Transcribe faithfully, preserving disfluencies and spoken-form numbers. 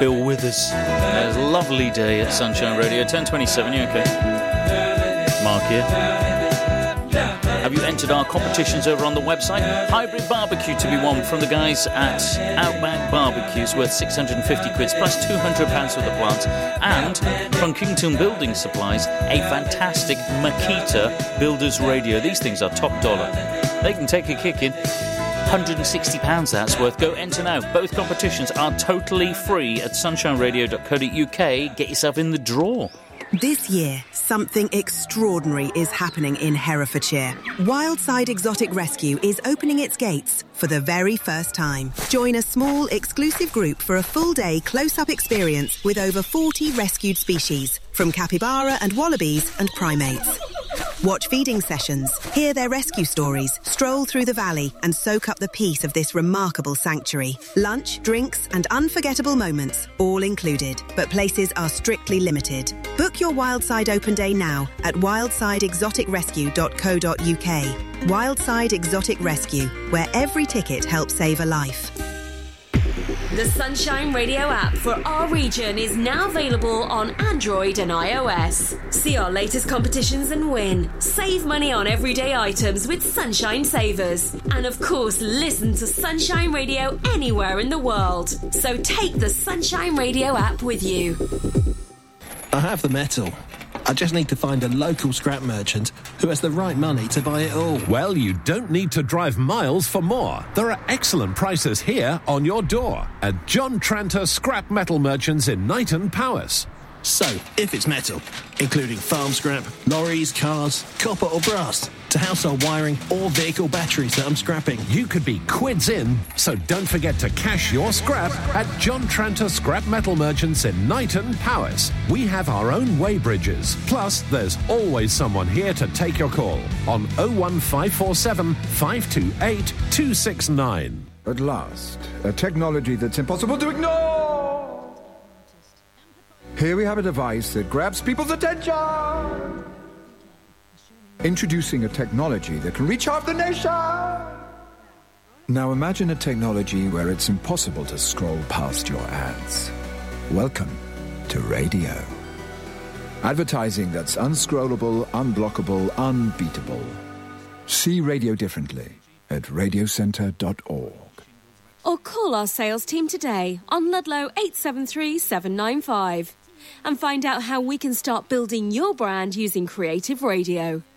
Bill Withers. It was a lovely day at Sunshine Radio. ten twenty-seven, you okay? Mark here. Have you entered our competitions over on the website? Hybrid barbecue to be won from the guys at Outback Barbecues, worth six hundred fifty quid plus two hundred pounds for the plant. And from Kington Building Supplies, a fantastic Makita Builders Radio. These things are top dollar. They can take a kick in. one hundred sixty pounds that's worth. Go enter now. Both competitions are totally free at sunshine radio dot co dot uk. Get yourself in the draw. This year, something extraordinary is happening in Herefordshire. Wildside Exotic Rescue is opening its gates for the very first time. Join a small, exclusive group for a full-day close-up experience with over forty rescued species, from capybara and wallabies and primates. Watch feeding sessions, hear their rescue stories, stroll through the valley and soak up the peace of this remarkable sanctuary. Lunch, drinks and unforgettable moments, all included. But places are strictly limited. Book your Wildside Open Day now at wildside exotic rescue dot co dot uk. Wildside Exotic Rescue, where every ticket helps save a life. The Sunshine Radio app for our region is now available on Android and iOS. See our latest competitions and win. Save money on everyday items with Sunshine Savers. And of course, listen to Sunshine Radio anywhere in the world. So take the Sunshine Radio app with you. I have the metal. I just need to find a local scrap merchant who has the right money to buy it all. Well, you don't need to drive miles for more. There are excellent prices here on your door at John Tranter Scrap Metal Merchants in Knighton, Powys. So, if it's metal, including farm scrap, lorries, cars, copper or brass, to household wiring or vehicle batteries that I'm scrapping, you could be quids in, so don't forget to cash your scrap at John Tranter Scrap Metal Merchants in Knighton, Powys. We have our own weighbridges. Plus, there's always someone here to take your call on oh one five four seven, five two eight, two six nine. At last, a technology that's impossible to ignore! Here we have a device that grabs people's attention! Introducing a technology that can reach half the nation! Now imagine a technology where it's impossible to scroll past your ads. Welcome to radio. Advertising that's unscrollable, unblockable, unbeatable. See radio differently at radio centre dot org. Or call our sales team today on Ludlow eight seven three, seven nine five and find out how we can start building your brand using creative radio.